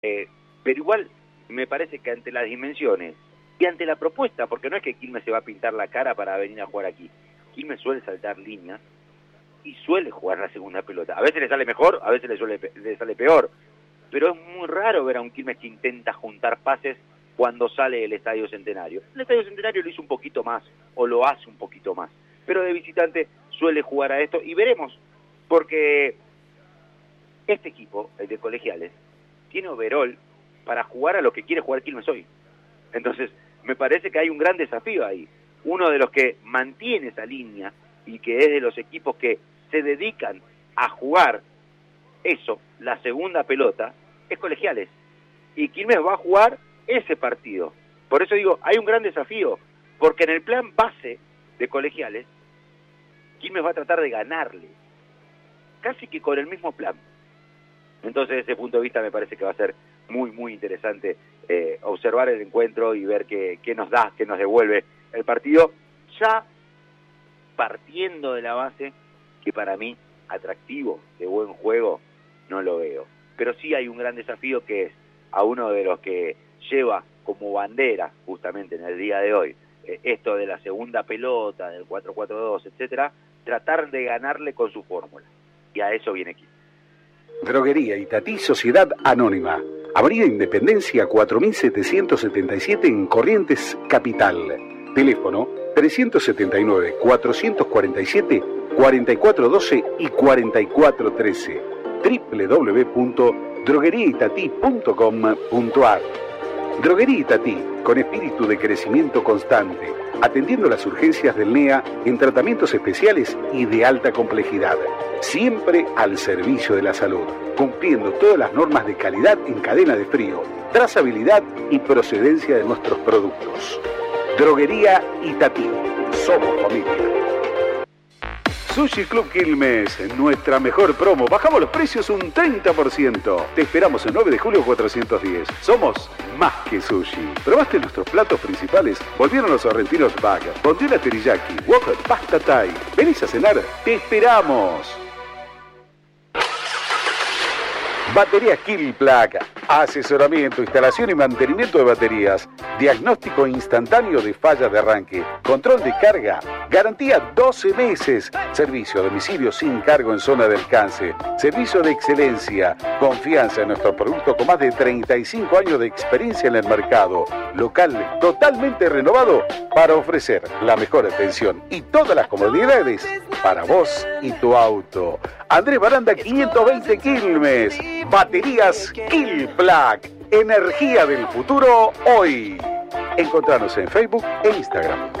Pero igual me parece que ante las dimensiones y ante la propuesta, porque no es que Quilmes se va a pintar la cara para venir a jugar aquí. Quilmes suele saltar líneas y suele jugar la segunda pelota. A veces le sale mejor, a veces le sale peor. Pero es muy raro ver a un Quilmes que intenta juntar pases cuando sale del Estadio Centenario. El Estadio Centenario lo hizo un poquito más, o lo hace un poquito más. Pero de visitante suele jugar a esto, y veremos, porque este equipo, el de Colegiales, tiene overall para jugar a lo que quiere jugar Quilmes hoy. Entonces, me parece que hay un gran desafío ahí. Uno de los que mantiene esa línea y que es de los equipos que se dedican a jugar eso, la segunda pelota, es Colegiales. Y Quilmes va a jugar ese partido. Por eso digo, hay un gran desafío, porque en el plan base de Colegiales, Quilmes va a tratar de ganarle, casi que con el mismo plan. Entonces, desde ese punto de vista me parece que va a ser muy, muy interesante observar el encuentro y ver qué nos da, qué nos devuelve el partido, ya partiendo de la base que para mí, atractivo, de buen juego, no lo veo. Pero sí hay un gran desafío, que es a uno de los que lleva como bandera, justamente en el día de hoy, esto de la segunda pelota, del 4-4-2, etcétera, tratar de ganarle con su fórmula. Y a eso viene aquí. Droguería Itatí Sociedad Anónima. Avenida Independencia 4777 en Corrientes, Capital. Teléfono 379-447-4412 y 4413. www.drogueriaitatí.com.ar. Droguería Itatí, con espíritu de crecimiento constante, atendiendo las urgencias del NEA en tratamientos especiales y de alta complejidad, siempre al servicio de la salud, cumpliendo todas las normas de calidad en cadena de frío, trazabilidad y procedencia de nuestros productos. Droguería Itatí, somos familia. Sushi Club Quilmes, nuestra mejor promo. Bajamos los precios un 30%. Te esperamos el 9 de julio 410. Somos más que sushi. ¿Probaste nuestros platos principales? Volvieron los sorrentinos bag, bondiola teriyaki, wok, pasta thai. ¿Venís a cenar? ¡Te esperamos! Baterías Kilplug. Asesoramiento, instalación y mantenimiento de baterías. Diagnóstico instantáneo de fallas de arranque. Control de carga. Garantía 12 meses. Servicio a domicilio sin cargo en zona de alcance. Servicio de excelencia. Confianza en nuestro producto con más de 35 años de experiencia en el mercado. Local totalmente renovado para ofrecer la mejor atención y todas las comodidades para vos y tu auto. Andrés Baranda 520 Quilmes. Baterías Kilplug. Energía del futuro hoy. Encontranos en Facebook e Instagram.